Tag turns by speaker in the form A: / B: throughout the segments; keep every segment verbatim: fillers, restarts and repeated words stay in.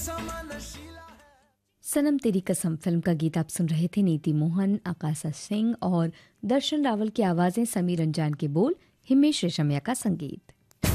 A: सनम तेरी कसम फिल्म का गीत आप सुन रहे थे। नीति मोहन, आकाशा सिंह और दर्शन रावल की आवाजें, समीर रंजान के बोल, हिमेश रेशमिया का संगीत।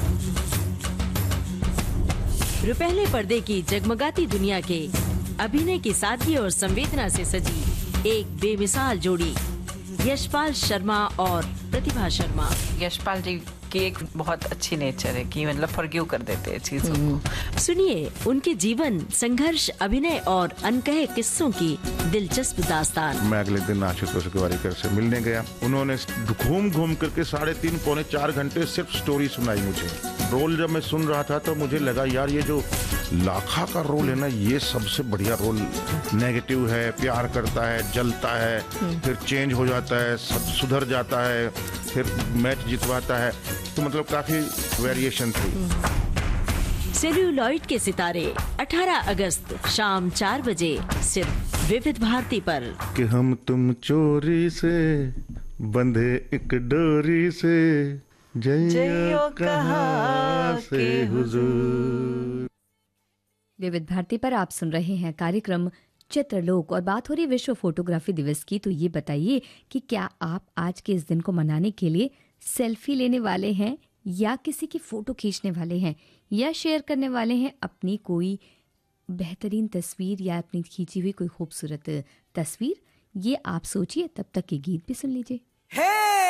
B: रुपहले पर्दे की जगमगाती दुनिया के अभिनय की सादगी और संवेदना से सजी एक बेमिसाल जोड़ी, यशपाल शर्मा और प्रतिभा शर्मा।
C: यशपाल जी की एक बहुत अच्छी नेचर है कि मतलब फॉरगिव कर देते हैं चीजों को।
B: सुनिए उनके जीवन, संघर्ष, अभिनय और अनकहे किस्सों की दिलचस्प दास्तान।
D: मैं अगले दिन आशुतोष गोवारिकर से मिलने गया। उन्होंने घूम घूम करके साढ़े तीन पौने चार घंटे सिर्फ स्टोरी सुनाई मुझे। रोल जब मैं सुन रहा था तो मुझे लगा यार ये जो लाखा का रोल है ना, ये सबसे बढ़िया रोल। नेगेटिव है, प्यार करता है, जलता है, फिर चेंज हो जाता है, सब सुधर जाता है, फिर मैच जितवाता है, तो मतलब काफी वेरिएशन थी।
B: सेल्यूलॉइड के सितारे अठारह अगस्त शाम चार बजे सिर्फ विविध भारती पर।
D: कि हम तुम चोरी से बंधे एक डोरी से, जइयो कहाँ से हुजूर।
A: विविध भारती पर आप सुन रहे हैं कार्यक्रम चित्रलोक और बात हो रही विश्व फोटोग्राफी दिवस की। तो ये बताइए कि क्या आप आज के इस दिन को मनाने के लिए सेल्फी लेने वाले हैं या किसी की फोटो खींचने वाले हैं या शेयर करने वाले हैं अपनी कोई बेहतरीन तस्वीर या अपनी खींची हुई कोई खूबसूरत तस्वीर? ये आप सोचिए, तब तक ये गीत भी सुन लीजिए।
E: hey!